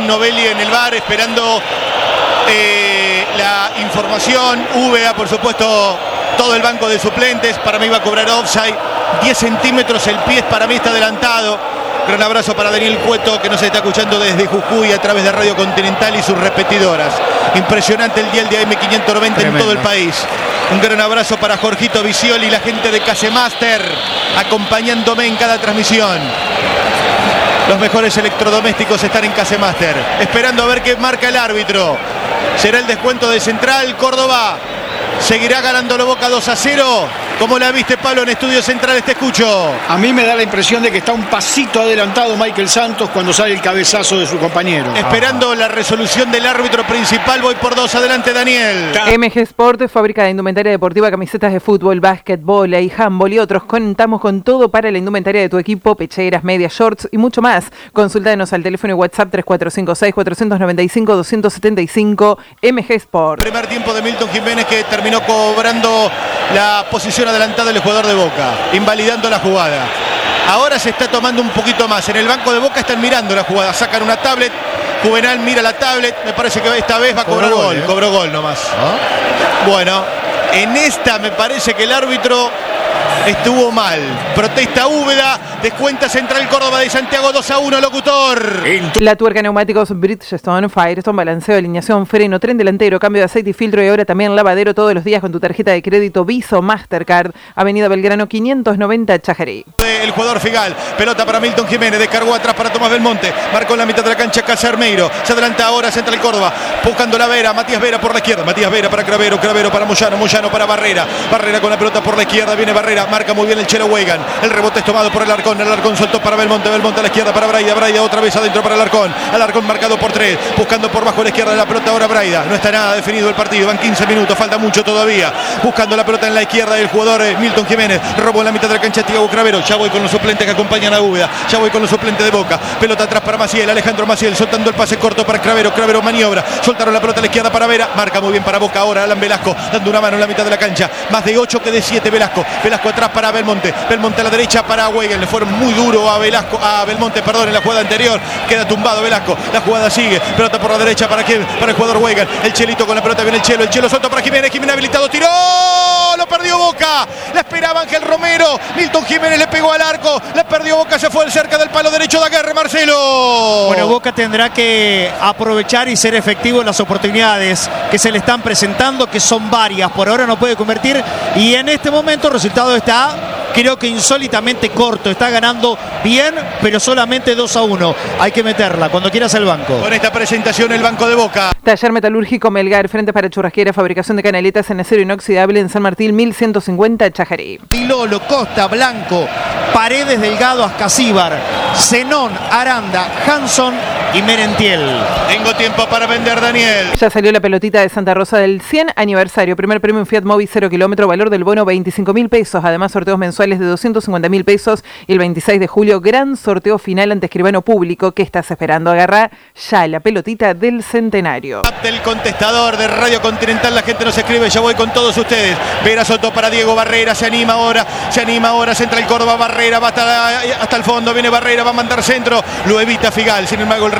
Novelli en el VAR esperando la información. Úbeda, por supuesto, todo el banco de suplentes. Para mí va a cobrar offside. 10 centímetros el pie, para mí está adelantado. Gran abrazo para Daniel Cueto, que nos está escuchando desde Jujuy a través de Radio Continental y sus repetidoras. Impresionante el dial de AM590 en todo el país. Un gran abrazo para Jorgito Visioli y la gente de Casemaster, acompañándome en cada transmisión. Los mejores electrodomésticos están en Casemaster, esperando a ver qué marca el árbitro. Será el descuento de Central Córdoba. ¿Seguirá ganándolo Boca 2-0? ¿Cómo la viste, Pablo, en Estudios Centrales? Te escucho. A mí me da la impresión de que está un pasito adelantado Michael Santos cuando sale el cabezazo de su compañero. Esperando la resolución del árbitro principal, voy por 2. Adelante, Daniel. MG Sport, fábrica de indumentaria deportiva, camisetas de fútbol, básquet, vóley, handball y otros. Contamos con todo para la indumentaria de tu equipo, pecheras, medias, shorts y mucho más. Consultanos al teléfono y WhatsApp 3456-495-275. MG Sport. Primer tiempo de Milton Jiménez, que terminó cobrando la posición adelantada del jugador de Boca, invalidando la jugada. Ahora se está tomando un poquito más. En el banco de Boca están mirando la jugada, sacan una tablet. Juvenal mira la tablet, me parece que esta vez va a cobrar gol. Cobró gol nomás. Bueno, en esta me parece que el árbitro estuvo mal. Protesta Úbeda, descuenta Central Córdoba de Santiago 2-1, locutor. La tuerca neumáticos Bridgestone, Firestone, balanceo, alineación, freno, tren delantero, cambio de aceite y filtro, y ahora también lavadero todos los días con tu tarjeta de crédito Visa o Mastercard. Avenida Belgrano 590, Chajarí. El jugador Figal, pelota para Milton Jiménez, descargó atrás para Tomás Belmonte, marcó en la mitad de la cancha Casermeiro, se adelanta ahora Central Córdoba, buscando la Vera, Matías Vera por la izquierda, Matías Vera para Cravero, Cravero para Moyano, Moyano para Barrera, Barrera con la pelota por la izquierda, viene Barrera, marca muy bien el Chelo Weigan, el rebote es tomado por el Alarcón soltó para Belmonte, Belmonte a la izquierda para Braida, Braida otra vez adentro para Alarcón marcado por 3, buscando por bajo a la izquierda de la pelota ahora Braida, no está nada definido el partido, van 15 minutos, falta mucho todavía, buscando la pelota en la izquierda del jugador Milton Jiménez, robó en la mitad de la cancha Thiago Cravero, ya voy con los suplentes que acompañan a Úbeda, ya voy con los suplentes de Boca, pelota atrás para Maciel, Alejandro Maciel soltando el pase corto para Cravero, Cravero maniobra, soltaron la pelota a la izquierda para Vera, marca muy bien para Boca ahora Alan Velasco, dando una mano en la mitad de la cancha, más de 8 que de 7 Velasco, Velasco atrás para Belmonte, Belmonte a la derecha para Weigan, le fueron muy duro a Belmonte, en la jugada anterior, queda tumbado Velasco, la jugada sigue, pelota por la derecha para quién, para el jugador Weigan, el Chelito con la pelota, viene el Chelo suelto para Jiménez, Jiménez habilitado, tiró, lo perdió Boca, la esperaba Ángel Romero, Milton Jiménez le pegó al arco, la perdió Boca, se fue cerca del palo derecho de Aguerre, Marcelo. Bueno, Boca tendrá que aprovechar y ser efectivo en las oportunidades que se le están presentando, que son varias, por ahora no puede convertir, y en este momento el resultado está, creo que insólitamente corto, está ganando bien, pero solamente 2-1. Hay que meterla cuando quieras al banco. Con esta presentación el banco de Boca. Taller Metalúrgico Melgar, frente para churrasquera, fabricación de canaletas en acero inoxidable en San Martín 1150, Chajarí. Pilolo, Costa, Blanco, Paredes, Delgado, Ascasíbar, Zenón, Aranda, Hanson y Merentiel. Tengo tiempo para vender, Daniel. Ya salió la pelotita de Santa Rosa del 100 aniversario. Primer premio en Fiat Mobi 0 kilómetro, valor del bono 25.000 pesos. Además, sorteos mensuales de 250.000 pesos. Y el 26 de julio, gran sorteo final ante escribano público. ¿Qué estás esperando? Agarra ya la pelotita del centenario. Del contestador de Radio Continental, la gente nos escribe, ya voy con todos ustedes. Vera Soto para Diego Barrera, se anima ahora, Central Córdoba, Barrera, va hasta el fondo, viene Barrera, va a mandar centro, lo evita Figal, sin embargo el